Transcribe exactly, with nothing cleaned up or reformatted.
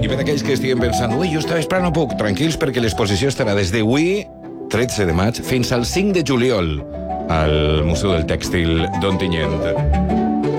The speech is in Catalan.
per aquells que estiguen pensant ui, jo esta vespre no puc, tranquils, perquè l'exposició estarà des d'avui, tretze de maig, fins al cinc de juliol al Museu del Tèxtil d'Ontinyent.